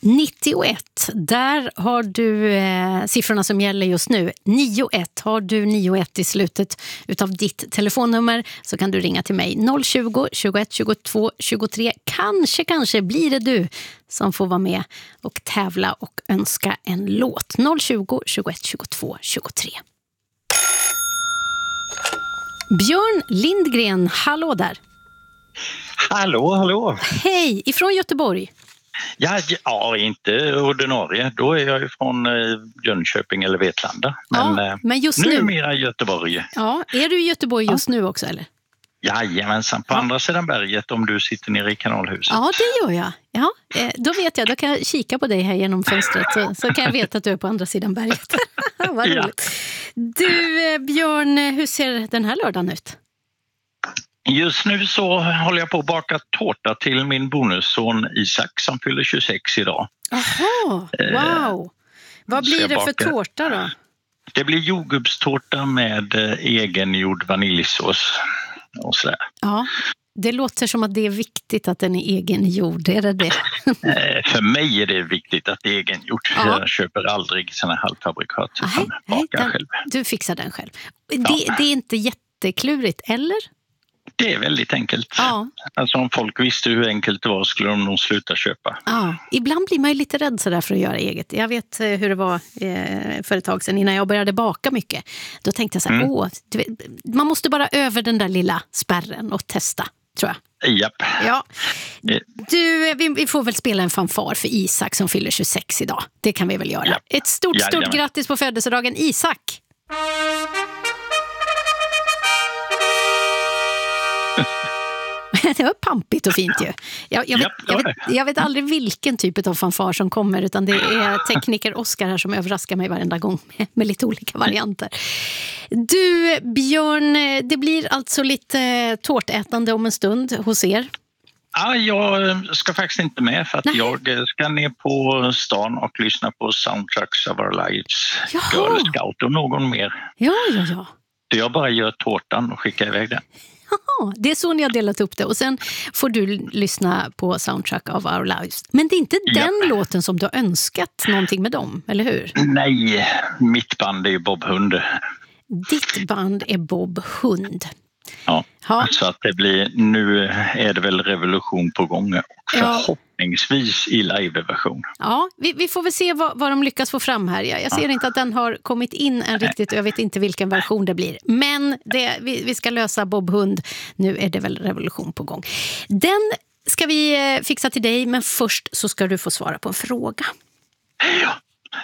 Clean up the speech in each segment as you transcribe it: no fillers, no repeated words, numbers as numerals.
91, där har du siffrorna som gäller just nu. 91, har du 91 i slutet utav ditt telefonnummer så kan du ringa till mig 020 21 22 23. Kanske blir det du som får vara med och tävla och önska en låt. 020 21 22 23. Björn Lindgren, hallå där. Hallå. Hej, ifrån Göteborg. Ja, inte ordinarie. Då är jag från Jönköping eller Vetlanda. Men just nu numera Göteborg. Ja, är du i Göteborg just nu också eller? Jajamensan, på andra sidan berget om du sitter nere i kanalhuset. Ja, det gör jag. Ja, då vet jag, då kan jag kika på dig här genom fönstret så kan jag veta att du är på andra sidan berget. Vad roligt. Du Björn, hur ser den här lördagen ut? Just nu så håller jag på att baka tårta till min bonusson Isak som fyller 26 idag. Jaha, wow. Vad blir det för tårta då? Det blir jordgubbstårta med egengjord vaniljsås och sådär. Ja, det låter som att det är viktigt att den är egengjord, är det? För mig är det viktigt att det är egengjort. Ja. Jag köper aldrig såna halvfabrikat utan bakar själv. Du fixar den själv. Det är inte jätteklurigt, eller? Det är väldigt enkelt. Ja. Alltså om folk visste hur enkelt det var skulle de nog sluta köpa. Ja. Ibland blir man ju lite rädd sådär för att göra eget. Jag vet hur det var för ett tag sedan innan jag började baka mycket. Då tänkte jag så här, man måste bara över den där lilla spärren och testa, tror jag. Japp. Ja. Du, vi får väl spela en fanfar för Isak som fyller 26 idag. Det kan vi väl göra. Japp. Ett stort grattis på födelsedagen, Isak! Det var pampigt och fint ju. Jag vet aldrig vilken typ av fanfar som kommer, utan det är tekniker Oskar här som överraskar mig varenda gång med lite olika varianter. Du Björn, det blir alltså lite tårtätande om en stund hos er. Ja, jag ska faktiskt inte med för att jag ska ner på stan och lyssna på Soundtracks of Our Lives, Girl Scout och någon mer. Ja. Jag bara gör tårtan och skickar iväg den. Jaha, det är så ni har delat upp det. Och sen får du lyssna på Soundtrack of Our Lives. Men det är inte den låten som du har önskat någonting med dem, eller hur? Nej, mitt band är Bob Hund. Ditt band är Bob Hund. Ja, så att det blir, nu är det väl revolution på gång och förhoppningsvis i live-version. Ja, vi får väl se vad de lyckas få fram här. Jag ser inte att den har kommit in än riktigt, jag vet inte vilken version det blir. Men vi ska lösa Bob Hund, nu är det väl revolution på gång. Den ska vi fixa till dig, men först så ska du få svara på en fråga. Ja.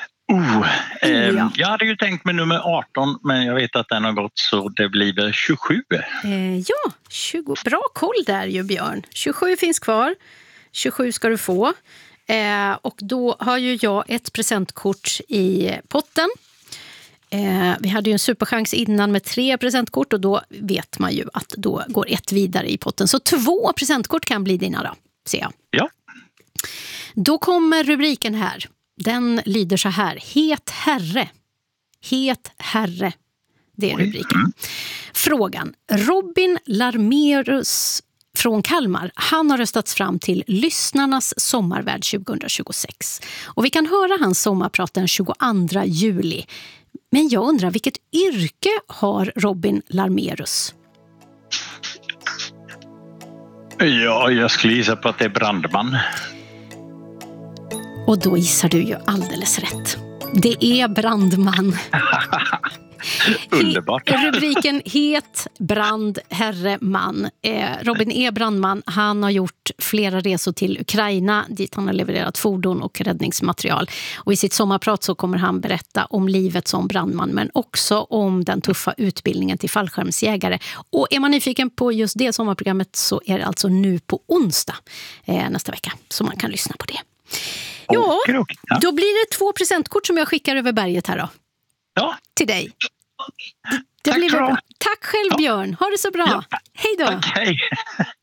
Jag hade ju tänkt med nummer 18, men jag vet att den har gått så det blir väl 27. 20. Bra koll där ju Björn. 27 finns kvar. 27 ska du få. Och då har ju jag ett presentkort i potten. Vi hade ju en superchans innan med 3 presentkort och då vet man ju att då går ett vidare i potten. Så 2 presentkort kan bli dina då, ser jag. Ja. Då kommer rubriken här. Den lyder så här: Het herre. Het herre. Det är rubriken. Frågan: Robin Larmerus från Kalmar, han har röstats fram till Lyssnarnas sommarvärd 2026. Och vi kan höra hans sommarprat den 22 juli. Men jag undrar, vilket yrke har Robin Larmerus? Ja, jag skulle gissa på att det är brandman. Och då gissar du ju alldeles rätt. Det är brandman. Underbart. Rubriken Het brand herre man. Robin är brandman. Han har gjort flera resor till Ukraina dit han har levererat fordon och räddningsmaterial. Och i sitt sommarprat så kommer han berätta om livet som brandman, men också om den tuffa utbildningen till fallskärmsjägare. Och är man nyfiken på just det sommarprogrammet så är det alltså nu på onsdag nästa vecka så man kan lyssna på det. Ja, då blir det 2 presentkort som jag skickar över berget här då. Ja. Till dig. Det blir bra. Tack själv Björn. Ha det så bra. Ja. Hej då. Tack, hej.